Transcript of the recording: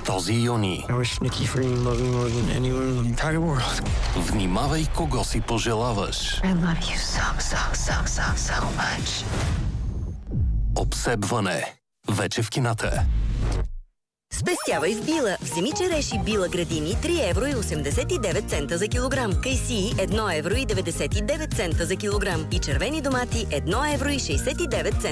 Този юни. I wish Nikki Freeman loved me more than anyone in the entire world. Внимавай кого си пожелаваш. I love you so much. Обсебване. Вече в кината. Спестявай в Била. Вземи череши Била градини 3 евро и 89 цента за килограм. Кайсии 1 евро и 99 цента за килограм. И червени домати 1 евро и 69 цента.